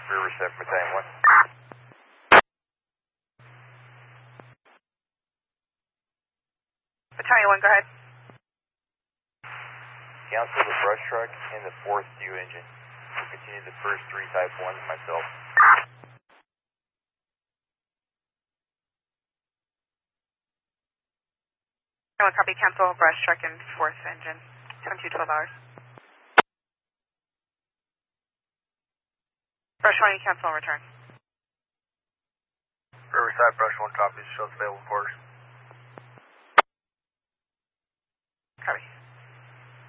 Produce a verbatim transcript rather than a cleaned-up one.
Riverside, Battalion one. Battalion one, go ahead. Cancel the brush truck and the fourth due engine. We'll continue the first three type ones myself. I will copy, cancel brush truck and fourth engine. seven two twelve hours. Brush one, cancel and return. Riverside, brush one copies, shows available quarters.